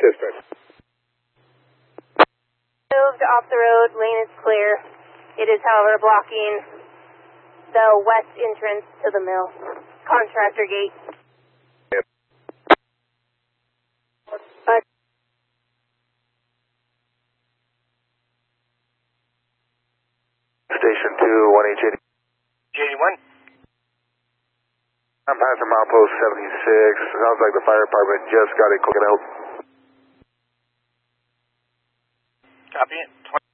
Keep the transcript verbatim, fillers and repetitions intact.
district. Moved off the road, lane is clear. It is, however, blocking the west entrance to the mill. Contractor gate. Yep. Uh, Station two, one H eighty. eighty-one. I'm passing milepost seventy-six. Sounds like the fire department just got it cooking out. Copy it.